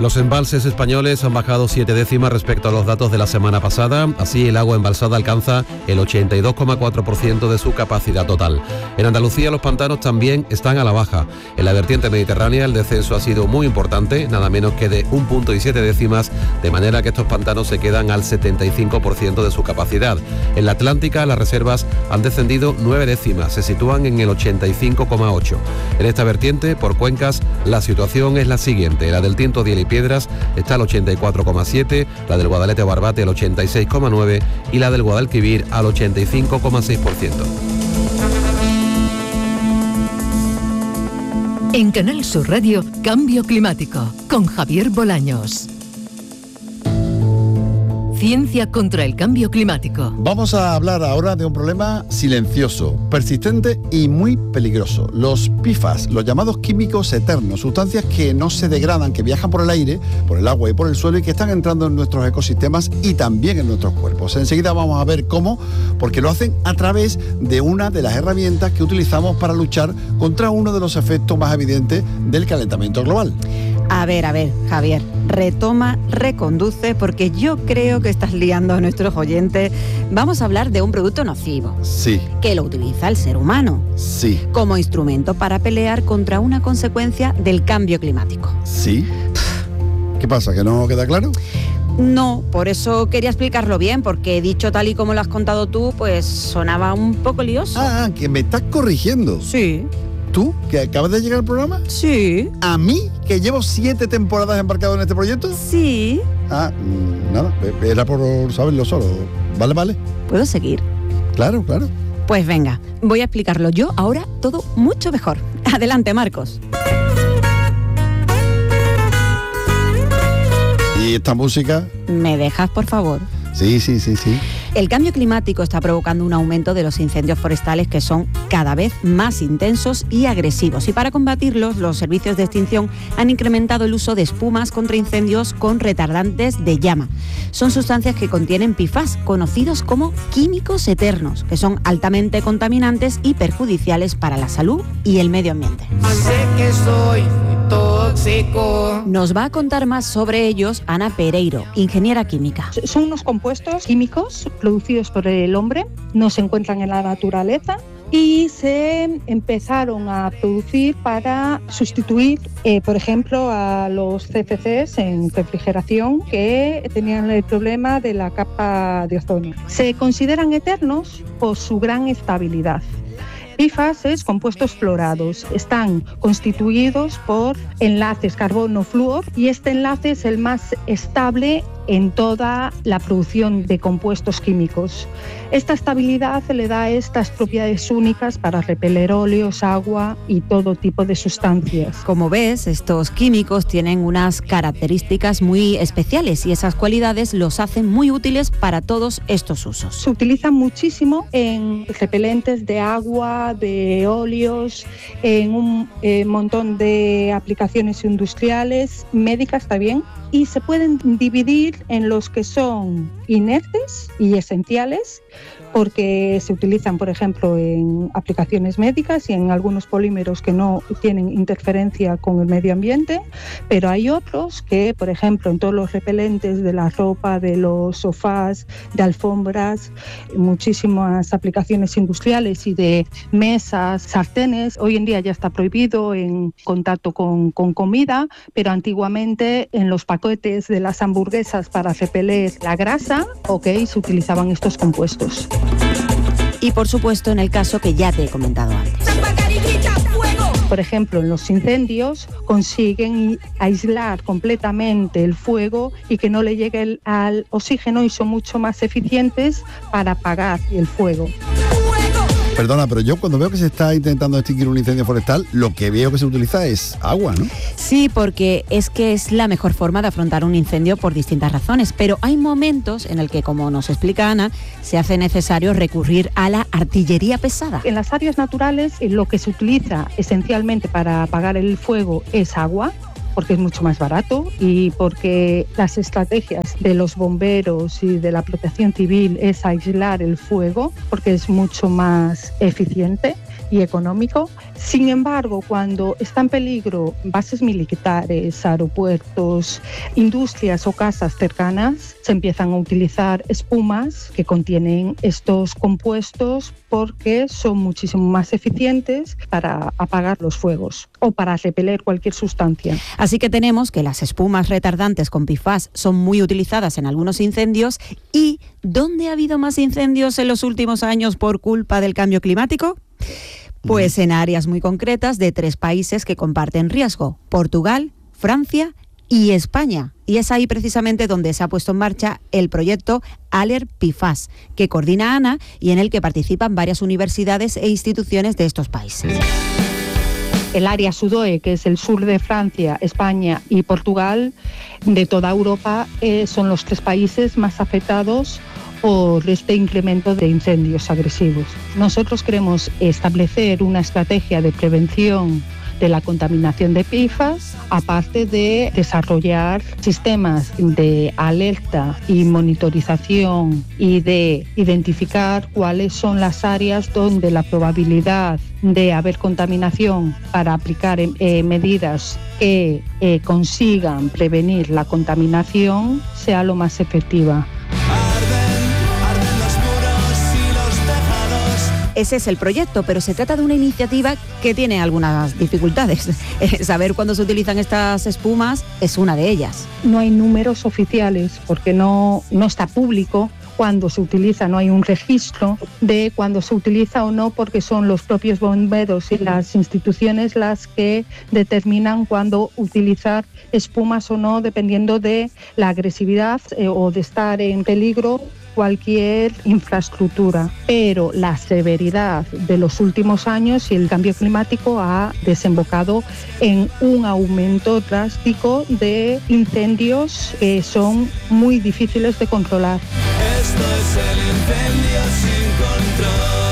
Los embalses españoles han bajado 7 décimas respecto a los datos de la semana pasada. Así, el agua embalsada alcanza el 82,4% de su capacidad total. En Andalucía, los pantanos también están a la baja. En la vertiente mediterránea, el descenso ha sido muy importante, nada menos que de 1,7 décimas, de manera que estos pantanos se quedan al 75% de su capacidad. En la Atlántica, las reservas han descendido 9 décimas, se sitúan en el 85,8. En esta vertiente, por cuencas, la situación es la siguiente. La del Tinto, Diel y Piedras está al 84,7, la del Guadalete-Barbate al 86,9 y la del Guadalquivir al 85,6%. En Canal Sur Radio, Cambio Climático, con Javier Bolaños. Ciencia contra el cambio climático. Vamos a hablar ahora de un problema silencioso, persistente y muy peligroso. Los PFAS, los llamados químicos eternos, sustancias que no se degradan, que viajan por el aire, por el agua y por el suelo y que están entrando en nuestros ecosistemas y también en nuestros cuerpos. Enseguida vamos a ver cómo, porque lo hacen a través de una de las herramientas que utilizamos para luchar contra uno de los efectos más evidentes del calentamiento global. A ver, Javier, retoma, reconduce, porque yo creo que estás liando a nuestros oyentes. Vamos a hablar de un producto nocivo. Sí. Que lo utiliza el ser humano. Sí. Como instrumento para pelear contra una consecuencia del cambio climático. Sí. ¿Qué pasa, que no queda claro? No, por eso quería explicarlo bien, porque dicho tal y como lo has contado tú, pues sonaba un poco lioso. Ah, que me estás corrigiendo. Sí. ¿Tú, que acabas de llegar al programa? Sí. ¿A mí, que llevo 7 temporadas embarcado en este proyecto? Sí. Nada, era por saberlo solo. ¿Vale? ¿Puedo seguir? Claro. Pues venga, voy a explicarlo yo ahora todo mucho mejor. Adelante, Marcos. ¿Y esta música? ¿Me dejas, por favor? Sí. El cambio climático está provocando un aumento de los incendios forestales que son cada vez más intensos y agresivos. Y para combatirlos, los servicios de extinción han incrementado el uso de espumas contra incendios con retardantes de llama. Son sustancias que contienen PFAS, conocidos como químicos eternos, que son altamente contaminantes y perjudiciales para la salud y el medio ambiente. Sé que soy tóxico. Nos va a contar más sobre ellos Ana Pereiro, ingeniera química. Son unos compuestos químicos producidos por el hombre, no se encuentran en la naturaleza y se empezaron a producir para sustituir, por ejemplo, a los CFCs en refrigeración que tenían el problema de la capa de ozono. Se consideran eternos por su gran estabilidad. PFAS, compuestos fluorados, están constituidos por enlaces carbono-flúor y este enlace es el más estable en toda la producción de compuestos químicos. Esta estabilidad le da estas propiedades únicas para repeler óleos, agua y todo tipo de sustancias. Como ves, estos químicos tienen unas características muy especiales y esas cualidades los hacen muy útiles para todos estos usos. Se utilizan muchísimo en repelentes de agua, de óleos, en un montón de aplicaciones industriales, médicas también, y se pueden dividir en los que son inertes y esenciales, porque se utilizan, por ejemplo, en aplicaciones médicas y en algunos polímeros que no tienen interferencia con el medio ambiente, pero hay otros que, por ejemplo, en todos los repelentes de la ropa, de los sofás, de alfombras, muchísimas aplicaciones industriales y de mesas, sartenes. Hoy en día ya está prohibido en contacto con comida, pero antiguamente en los paquetes de las hamburguesas para repeler la grasa, se utilizaban estos compuestos. Y por supuesto en el caso que ya te he comentado antes. Por ejemplo, en los incendios consiguen aislar completamente el fuego y que no le llegue al oxígeno y son mucho más eficientes para apagar el fuego. Perdona, pero yo cuando veo que se está intentando extinguir un incendio forestal, lo que veo que se utiliza es agua, ¿no? Sí, porque es que es la mejor forma de afrontar un incendio por distintas razones, pero hay momentos en el que, como nos explica Ana, se hace necesario recurrir a la artillería pesada. En las áreas naturales, lo que se utiliza esencialmente para apagar el fuego es agua, porque es mucho más barato y porque las estrategias de los bomberos y de la protección civil es aislar el fuego, porque es mucho más eficiente y económico. Sin embargo, cuando está en peligro bases militares, aeropuertos, industrias o casas cercanas, se empiezan a utilizar espumas que contienen estos compuestos porque son muchísimo más eficientes para apagar los fuegos o para repeler cualquier sustancia. Así que tenemos que las espumas retardantes con PFAS son muy utilizadas en algunos incendios. ¿Y dónde ha habido más incendios en los últimos años por culpa del cambio climático? Pues en áreas muy concretas de 3 países que comparten riesgo: Portugal, Francia y España. Y es ahí precisamente donde se ha puesto en marcha el proyecto Alert PFAS, que coordina Ana y en el que participan varias universidades e instituciones de estos países. El área SUDOE, que es el sur de Francia, España y Portugal, de toda Europa, son los 3 países más afectados por este incremento de incendios agresivos. Nosotros queremos establecer una estrategia de prevención de la contaminación de PFAS, aparte de desarrollar sistemas de alerta y monitorización y de identificar cuáles son las áreas donde la probabilidad de haber contaminación para aplicar medidas que consigan prevenir la contaminación sea lo más efectiva. Ese es el proyecto, pero se trata de una iniciativa que tiene algunas dificultades. Saber cuándo se utilizan estas espumas es una de ellas. No hay números oficiales porque no está público cuando se utiliza, no hay un registro de cuándo se utiliza o no, porque son los propios bomberos y las instituciones las que determinan cuándo utilizar espumas o no, dependiendo de la agresividad o de estar en peligro cualquier infraestructura. Pero la severidad de los últimos años y el cambio climático ha desembocado en un aumento drástico de incendios que son muy difíciles de controlar. Esto es el incendio sin control.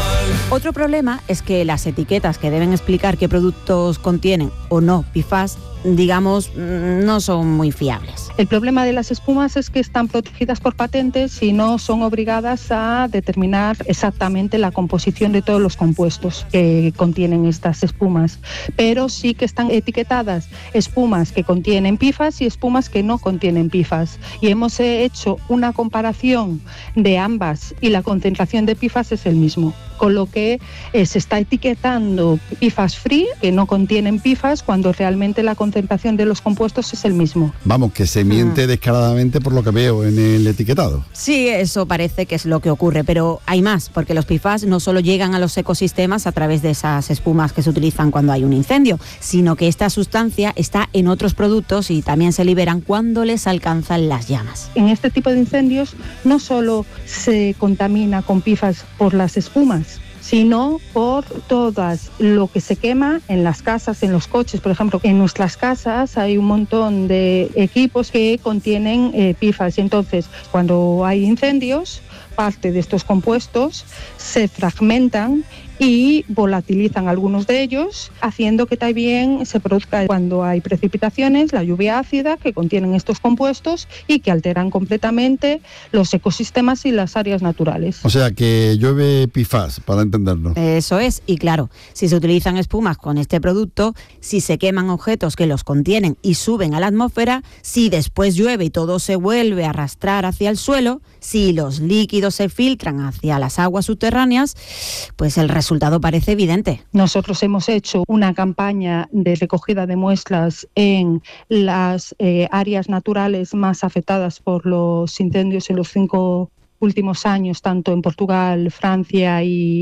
Otro problema es que las etiquetas que deben explicar qué productos contienen o no PFAS, digamos, no son muy fiables. El problema de las espumas es que están protegidas por patentes y no son obligadas a determinar exactamente la composición de todos los compuestos que contienen estas espumas, pero sí que están etiquetadas espumas que contienen PFAS y espumas que no contienen PFAS. Y hemos hecho una comparación de ambas y la concentración de PFAS es el mismo, con lo que se está etiquetando PFAS free, que no contienen PFAS, cuando realmente la concentración de los compuestos es el mismo. Vamos, que se miente descaradamente por lo que veo en el etiquetado. Sí, eso parece que es lo que ocurre, pero hay más, porque los PFAS no solo llegan a los ecosistemas a través de esas espumas que se utilizan cuando hay un incendio, sino que esta sustancia está en otros productos y también se liberan cuando les alcanzan las llamas. En este tipo de incendios no solo se contamina con PFAS por las espumas, sino por todas lo que se quema en las casas, en los coches. Por ejemplo, en nuestras casas hay un montón de equipos que contienen PFAS. Entonces, cuando hay incendios, parte de estos compuestos se fragmentan y volatilizan algunos de ellos, haciendo que también se produzca, cuando hay precipitaciones, la lluvia ácida que contienen estos compuestos y que alteran completamente los ecosistemas y las áreas naturales. O sea, que llueve PFAS, para entenderlo. Eso es, y claro, si se utilizan espumas con este producto, si se queman objetos que los contienen y suben a la atmósfera, si después llueve y todo se vuelve a arrastrar hacia el suelo, si los líquidos se filtran hacia las aguas subterráneas, pues el resultado parece evidente. Nosotros hemos hecho una campaña de recogida de muestras en las áreas naturales más afectadas por los incendios en los 5 últimos años, tanto en Portugal, Francia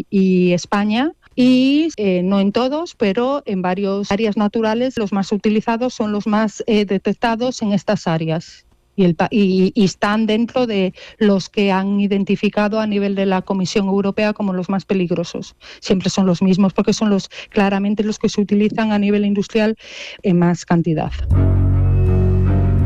y España. Y no en todos, pero en varias áreas naturales los más utilizados son los más detectados en estas áreas. Y están dentro de los que han identificado a nivel de la Comisión Europea como los más peligrosos. Siempre son los mismos porque son claramente los que se utilizan a nivel industrial en más cantidad.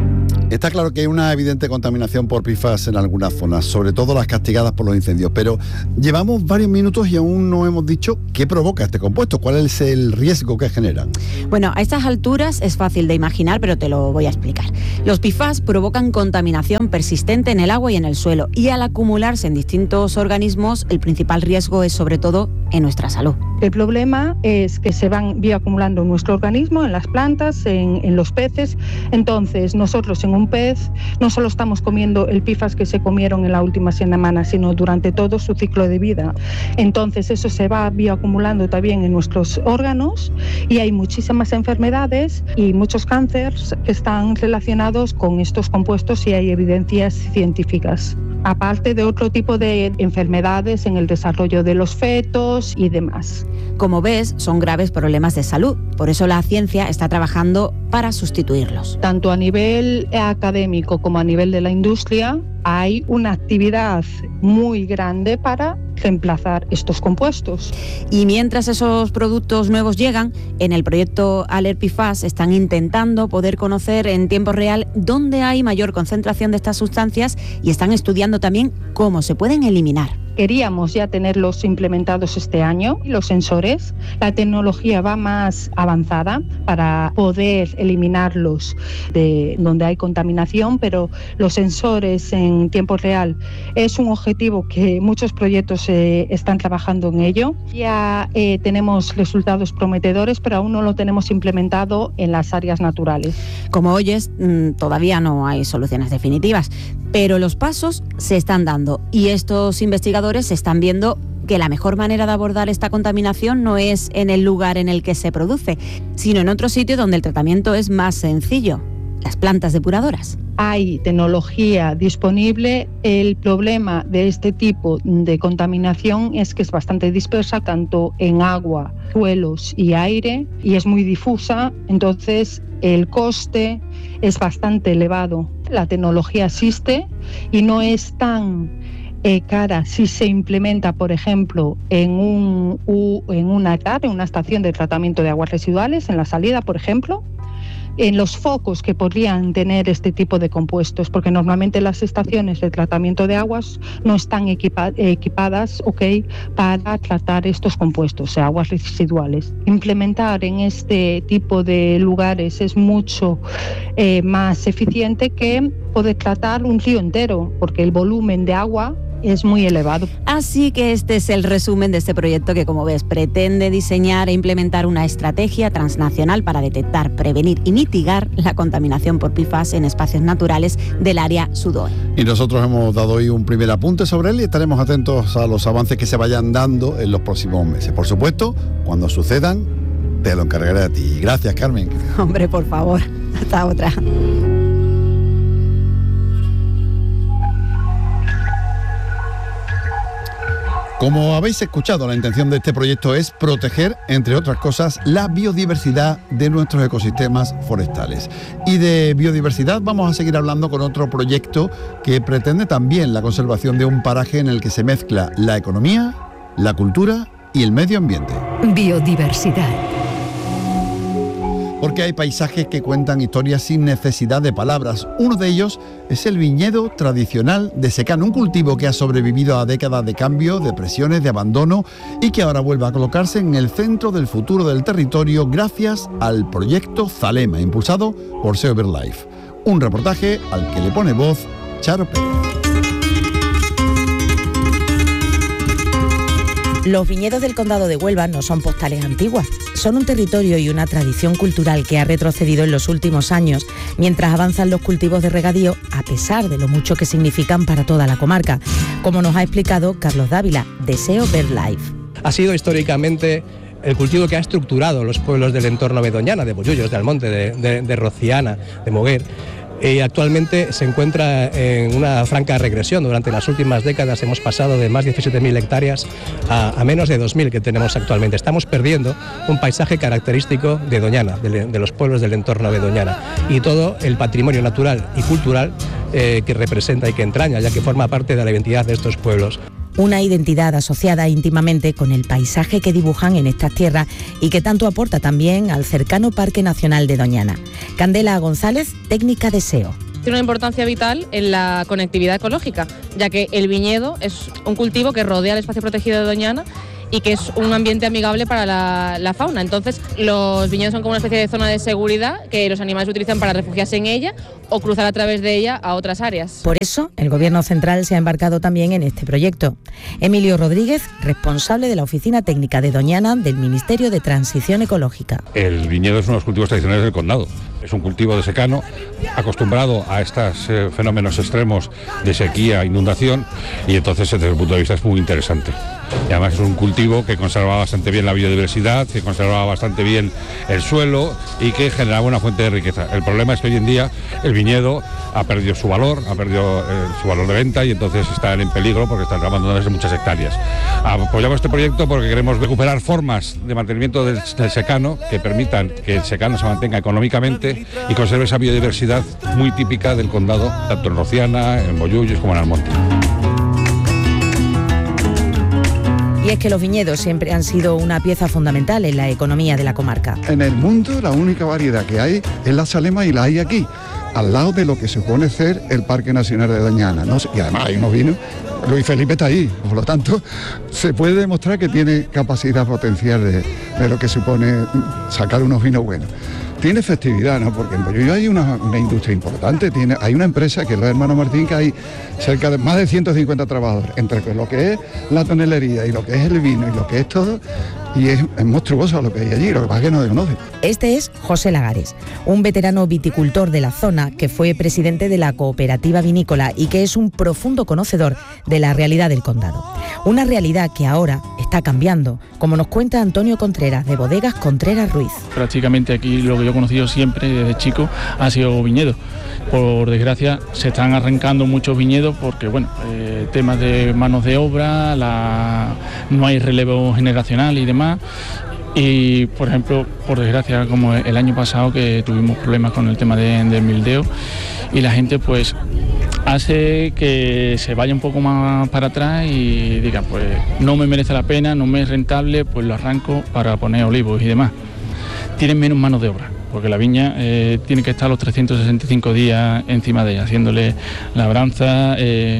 Está claro que hay una evidente contaminación por PFAS en algunas zonas, sobre todo las castigadas por los incendios, pero llevamos varios minutos y aún no hemos dicho qué provoca este compuesto, cuál es el riesgo que generan. Bueno, a estas alturas es fácil de imaginar, pero te lo voy a explicar. Los PFAS provocan contaminación persistente en el agua y en el suelo, y al acumularse en distintos organismos, el principal riesgo es sobre todo en nuestra salud. El problema es que se van bioacumulando en nuestro organismo, en las plantas, en los peces. Entonces, nosotros en un pez no solo estamos comiendo el PFAS que se comieron en la última semana, sino durante todo su ciclo de vida. Entonces, eso se va bioacumulando también en nuestros órganos y hay muchísimas enfermedades y muchos cánceres que están relacionados con estos compuestos y hay evidencias científicas. Aparte de otro tipo de enfermedades en el desarrollo de los fetos y demás. Como ves, son graves problemas de salud. Por eso la ciencia está trabajando para sustituirlos. Tanto a nivel académico como a nivel de la industria, hay una actividad muy grande para reemplazar estos compuestos. Y mientras esos productos nuevos llegan, en el proyecto Alert PFAS están intentando poder conocer en tiempo real dónde hay mayor concentración de estas sustancias y están estudiando también cómo se pueden eliminar. Queríamos ya tenerlos implementados este año, los sensores. La tecnología va más avanzada para poder eliminarlos de donde hay contaminación, pero los sensores en tiempo real es un objetivo que muchos proyectos están trabajando en ello. Ya tenemos resultados prometedores, pero aún no lo tenemos implementado en las áreas naturales. Como oyes, todavía no hay soluciones definitivas, pero los pasos se están dando y estos investigadores están viendo que la mejor manera de abordar esta contaminación no es en el lugar en el que se produce, sino en otro sitio donde el tratamiento es más sencillo, las plantas depuradoras. Hay tecnología disponible. El problema de este tipo de contaminación es que es bastante dispersa, tanto en agua, suelos y aire, y es muy difusa, entonces el coste es bastante elevado. La tecnología existe y no es tan cara si se implementa, por ejemplo, en una TAR, en una estación de tratamiento de aguas residuales, en la salida, por ejemplo, en los focos que podrían tener este tipo de compuestos, porque normalmente las estaciones de tratamiento de aguas no están equipadas para tratar estos compuestos, aguas residuales. Implementar en este tipo de lugares es mucho más eficiente que poder tratar un río entero, porque el volumen de agua es muy elevado. Así que este es el resumen de este proyecto que, como ves, pretende diseñar e implementar una estrategia transnacional para detectar, prevenir y mitigar la contaminación por PFAS en espacios naturales del área sudoeste. Y nosotros hemos dado hoy un primer apunte sobre él y estaremos atentos a los avances que se vayan dando en los próximos meses. Por supuesto, cuando sucedan, te lo encargaré a ti. Gracias, Carmen. Hombre, por favor. Hasta otra. Como habéis escuchado, la intención de este proyecto es proteger, entre otras cosas, la biodiversidad de nuestros ecosistemas forestales. Y de biodiversidad vamos a seguir hablando con otro proyecto que pretende también la conservación de un paraje en el que se mezcla la economía, la cultura y el medio ambiente. Biodiversidad. Porque hay paisajes que cuentan historias sin necesidad de palabras. Uno de ellos es el viñedo tradicional de secano, un cultivo que ha sobrevivido a décadas de cambio, de presiones, de abandono y que ahora vuelve a colocarse en el centro del futuro del territorio gracias al proyecto Zalema, impulsado por SEO BirdLife. Un reportaje al que le pone voz Charo Pérez. Los viñedos del Condado de Huelva no son postales antiguas, son un territorio y una tradición cultural que ha retrocedido en los últimos años, mientras avanzan los cultivos de regadío, a pesar de lo mucho que significan para toda la comarca, como nos ha explicado Carlos Dávila, de SEO BirdLife. Ha sido históricamente el cultivo que ha estructurado los pueblos del entorno de Doñana, de Bollullos, de Almonte, de Rociana, de Moguer. Y actualmente se encuentra en una franca regresión. Durante las últimas décadas hemos pasado de más de 17.000 hectáreas a menos de 2.000 que tenemos actualmente. Estamos perdiendo un paisaje característico de Doñana, de los pueblos del entorno de Doñana, y todo el patrimonio natural y cultural que representa y que entraña, ya que forma parte de la identidad de estos pueblos. Una identidad asociada íntimamente con el paisaje que dibujan en estas tierras y que tanto aporta también al cercano Parque Nacional de Doñana. Candela González, técnica de SEO. tiene una importancia vital en la conectividad ecológica, ya que el viñedo es un cultivo que rodea el espacio protegido de Doñana y que es un ambiente amigable para la fauna. Entonces, los viñedos son como una especie de zona de seguridad que los animales utilizan para refugiarse en ella o cruzar a través de ella a otras áreas. Por eso, el Gobierno central se ha embarcado también en este proyecto. Emilio Rodríguez, responsable de la Oficina Técnica de Doñana del Ministerio de Transición Ecológica. El viñedo es uno de los cultivos tradicionales del condado. Es un cultivo de secano, acostumbrado a estos fenómenos extremos de sequía, inundación, y entonces desde el punto de vista es muy interesante. Y además es un cultivo que conservaba bastante bien la biodiversidad, que conservaba bastante bien el suelo y que generaba una fuente de riqueza. El problema es que hoy en día el viñedo ha perdido su valor de venta y entonces están en peligro porque están abandonándose muchas hectáreas. Apoyamos este proyecto porque queremos recuperar formas de mantenimiento del secano que permitan que el secano se mantenga económicamente y conserve esa biodiversidad muy típica del condado, tanto en Rociana, en Bollullos como en Almonte. Y es que los viñedos siempre han sido una pieza fundamental en la economía de la comarca. En el mundo la única variedad que hay es la Salema y la hay aquí, al lado de lo que supone ser el Parque Nacional de Doñana, ¿no? Y además hay unos vinos, Luis Felipe está ahí, por lo tanto se puede demostrar que tiene capacidad potencial de lo que supone sacar unos vinos buenos. Tiene festividad, ¿no? Porque en Bollullo hay una industria importante, hay una empresa que es los hermanos Martín, que hay cerca de más de 150 trabajadores, entre lo que es la tonelería y lo que es el vino y lo que es todo, y es monstruoso lo que hay allí, lo que pasa es que no se conoce. Este es José Lagares, un veterano viticultor de la zona que fue presidente de la cooperativa vinícola y que es un profundo conocedor de la realidad del condado. Una realidad que ahora está cambiando, como nos cuenta Antonio Contreras, de Bodegas Contreras Ruiz. Prácticamente aquí lo que yo he conocido siempre desde chico ha sido viñedo. Por desgracia se están arrancando muchos viñedos porque, bueno, temas de manos de obra, no hay relevo generacional y demás. Y, por ejemplo, por desgracia, como el año pasado que tuvimos problemas con el tema del mildeo, y la gente pues hace que se vaya un poco más para atrás y diga, pues no me merece la pena, no me es rentable, pues lo arranco para poner olivos y demás. Tienen menos manos de obra, porque la viña tiene que estar los 365 días encima de ella, haciéndole labranza,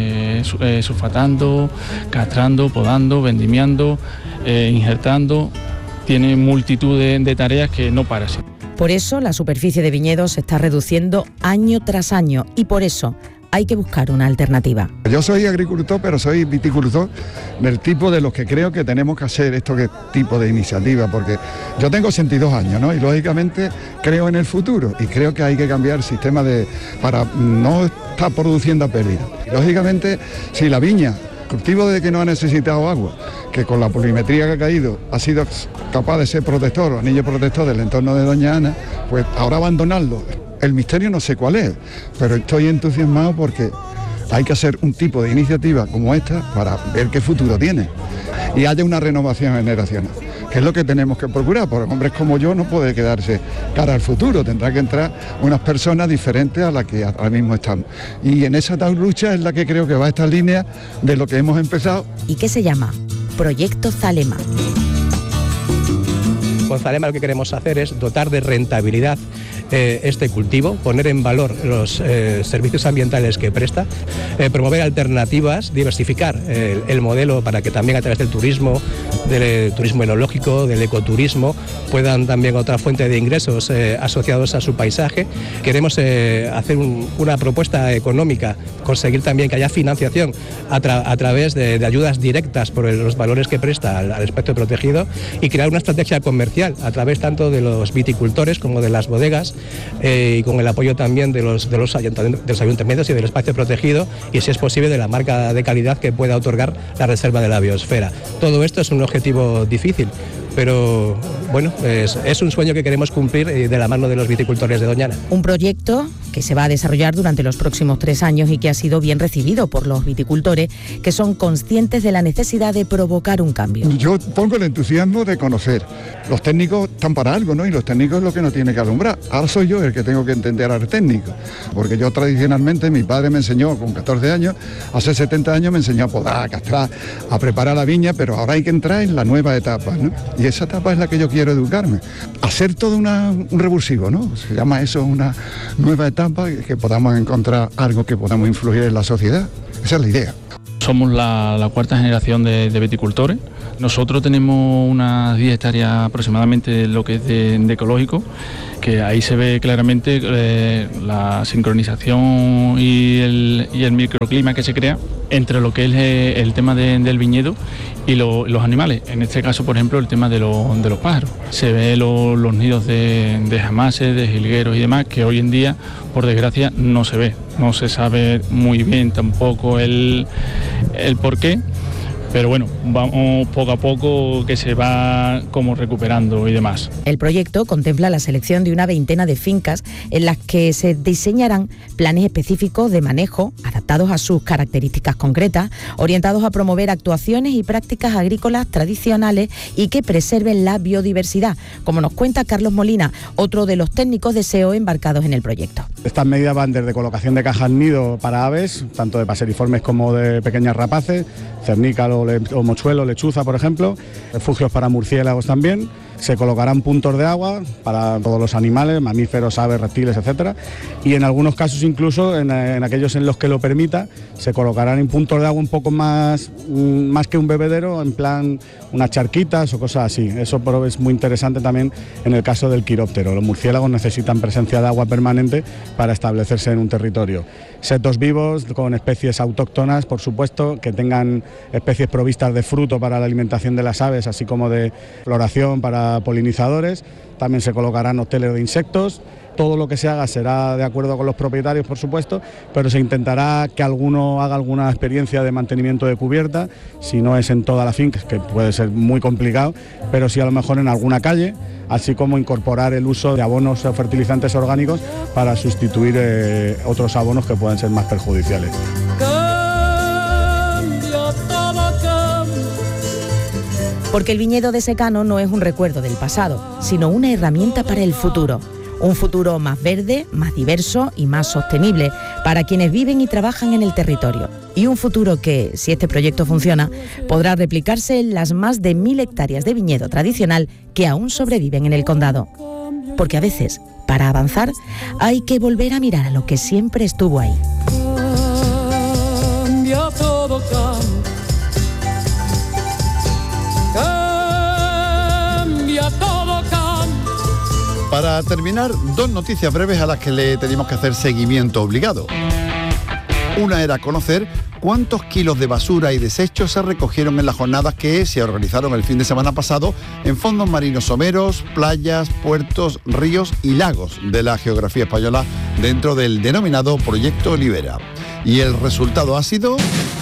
sulfatando, castrando, podando, vendimiando, injertando. Tiene multitud de tareas que no para. Por eso la superficie de viñedos se está reduciendo año tras año y por eso hay que buscar una alternativa. Yo soy agricultor, pero soy viticultor del tipo de los que creo que tenemos que hacer tipo de iniciativa, porque yo tengo 62 años, ¿no? Y lógicamente creo en el futuro y creo que hay que cambiar el sistema para no estar produciendo a pérdida. Y lógicamente, si la viña, cultivo de que no ha necesitado agua, que con la polimetría que ha caído ha sido capaz de ser protector o anillo protector del entorno de Doña Ana, pues ahora abandonarlo. El misterio no sé cuál es, pero estoy entusiasmado porque hay que hacer un tipo de iniciativa como esta para ver qué futuro tiene y haya una renovación generacional, que es lo que tenemos que procurar, porque hombres como yo no puede quedarse cara al futuro, tendrá que entrar unas personas diferentes a las que ahora mismo estamos. Y en esa tal lucha es la que creo que va esta línea de lo que hemos empezado. ¿Y qué se llama? Proyecto Zalema. Con Zalema lo que queremos hacer es dotar de rentabilidad este cultivo, poner en valor los servicios ambientales que presta, promover alternativas, diversificar el modelo para que también a través del turismo enológico, del ecoturismo, puedan también otra fuente de ingresos asociados a su paisaje. Queremos hacer una propuesta económica, conseguir también que haya financiación a través de ayudas directas por los valores que presta al espectro protegido y crear una estrategia comercial a través tanto de los viticultores como de las bodegas y con el apoyo también de los ayuntamientos y del espacio protegido y, si es posible, de la marca de calidad que pueda otorgar la reserva de la biosfera. Todo esto es un objetivo difícil, pero bueno, es un sueño que queremos cumplir de la mano de los viticultores de Doñana. Un proyecto que se va a desarrollar durante los próximos 3 años y que ha sido bien recibido por los viticultores, que son conscientes de la necesidad de provocar un cambio. Yo pongo el entusiasmo de conocer. Los técnicos están para algo, ¿no? Y los técnicos es lo que nos tiene que alumbrar. Ahora soy yo el que tengo que entender al técnico, porque yo tradicionalmente, mi padre me enseñó con 14 años, hace 70 años me enseñó a podar, a castrar, a preparar la viña, pero ahora hay que entrar en la nueva etapa, ¿no? Y esa etapa es la que yo quiero educarme. Hacer todo un revulsivo, ¿no? Se llama eso una nueva etapa etapa, que podamos encontrar algo que podamos influir en la sociedad. Esa es la idea. Somos la cuarta generación de viticultores. Nosotros tenemos unas 10 hectáreas aproximadamente de lo que es de ecológico, que ahí se ve claramente la sincronización y el microclima que se crea entre lo que es el tema del viñedo y los animales. En este caso, por ejemplo, el tema de los pájaros. Se ve los nidos de jamases, de jilgueros y demás, que hoy en día, por desgracia, no se ve. No se sabe muy bien tampoco el porqué. Pero bueno, vamos poco a poco que se va como recuperando y demás. El proyecto contempla la selección de una veintena de fincas en las que se diseñarán planes específicos de manejo adaptados a sus características concretas, orientados a promover actuaciones y prácticas agrícolas tradicionales y que preserven la biodiversidad, como nos cuenta Carlos Molina, otro de los técnicos de SEO embarcados en el proyecto. Estas medidas van desde colocación de cajas nido para aves, tanto de paseriformes como de pequeñas rapaces, cernícalo o mochuelo, lechuza, por ejemplo, refugios para murciélagos también. Se colocarán puntos de agua para todos los animales, mamíferos, aves, reptiles, etcétera, y en algunos casos incluso en aquellos en los que lo permita se colocarán en puntos de agua un poco más que un bebedero, en plan unas charquitas o cosas así. Eso es muy interesante también en el caso del quiróptero. Los murciélagos necesitan presencia de agua permanente para establecerse en un territorio. Setos vivos con especies autóctonas, por supuesto, que tengan especies provistas de fruto para la alimentación de las aves, así como de floración para polinizadores. También se colocarán hoteles de insectos. Todo lo que se haga será de acuerdo con los propietarios, por supuesto, pero se intentará que alguno haga alguna experiencia de mantenimiento de cubierta, si no es en toda la finca, que puede ser muy complicado, pero sí a lo mejor en alguna calle, así como incorporar el uso de abonos o fertilizantes orgánicos para sustituir otros abonos que pueden ser más perjudiciales. Porque el viñedo de secano no es un recuerdo del pasado, sino una herramienta para el futuro. Un futuro más verde, más diverso y más sostenible para quienes viven y trabajan en el territorio. Y un futuro que, si este proyecto funciona, podrá replicarse en las más de 1000 hectáreas de viñedo tradicional que aún sobreviven en el condado. Porque a veces, para avanzar, hay que volver a mirar a lo que siempre estuvo ahí. Cambia todo, cambia todo, cambia. Para terminar, dos noticias breves a las que le tenemos que hacer seguimiento obligado. Una era conocer cuántos kilos de basura y desechos se recogieron en las jornadas que se organizaron el fin de semana pasado en fondos marinos someros, playas, puertos, ríos y lagos de la geografía española dentro del denominado Proyecto Libera. Y el resultado ha sido...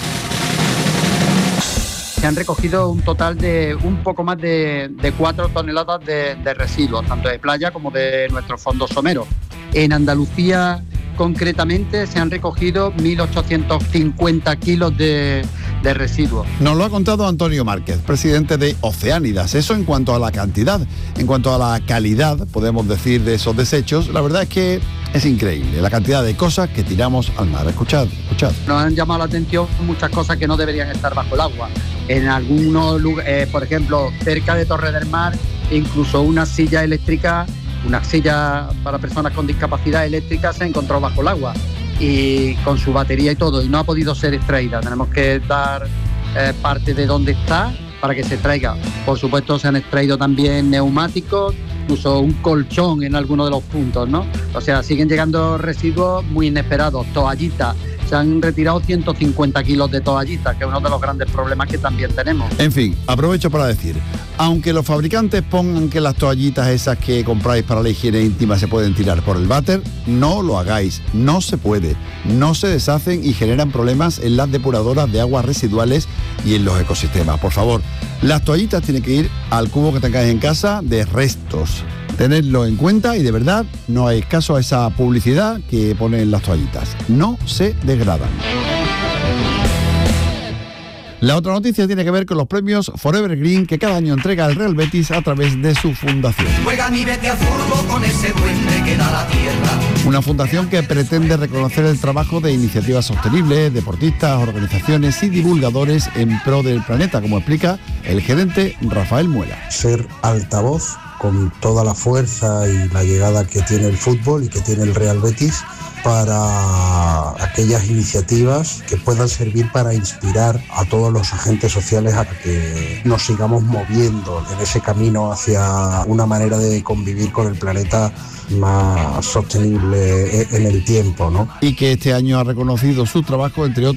Se han recogido un total de un poco más de 4 toneladas de residuos, tanto de playa como de nuestros fondos someros. En Andalucía, concretamente, se han recogido 1.850 kilos de residuos. Nos lo ha contado Antonio Márquez, presidente de Oceánidas. Eso en cuanto a la cantidad. En cuanto a la calidad, podemos decir, de esos desechos, la verdad es que es increíble la cantidad de cosas que tiramos al mar. Escuchad. Nos han llamado la atención muchas cosas que no deberían estar bajo el agua. En algunos lugares, por ejemplo, cerca de Torre del Mar, incluso una silla eléctrica, una silla para personas con discapacidad eléctrica se encontró bajo el agua y con su batería y todo, y no ha podido ser extraída. Tenemos que dar parte de dónde está para que se traiga. Por supuesto, se han extraído también neumáticos, incluso un colchón en algunos de los puntos, ¿no? O sea, siguen llegando residuos muy inesperados, toallitas. Se han retirado 150 kilos de toallitas, que es uno de los grandes problemas que también tenemos. En fin, aprovecho para decir, aunque los fabricantes pongan que las toallitas esas que compráis para la higiene íntima se pueden tirar por el váter, no lo hagáis, no se puede. No se deshacen y generan problemas en las depuradoras de aguas residuales y en los ecosistemas. Por favor, las toallitas tienen que ir al cubo que tengáis en casa de restos. Tenedlo en cuenta y de verdad no hay caso a esa publicidad que ponen las toallitas. No se degradan. La otra noticia tiene que ver con los premios Forever Green que cada año entrega el Real Betis a través de su fundación. Juega mi vete al fútbol con ese duende que da la tierra. Una fundación que pretende reconocer el trabajo de iniciativas sostenibles, deportistas, organizaciones y divulgadores en pro del planeta, como explica el gerente Rafael Muela. Ser altavoz con toda la fuerza y la llegada que tiene el fútbol y que tiene el Real Betis para aquellas iniciativas que puedan servir para inspirar a todos los agentes sociales a que nos sigamos moviendo en ese camino hacia una manera de convivir con el planeta más sostenible en el tiempo, ¿no? Y que este año ha reconocido su trabajo, entre otros,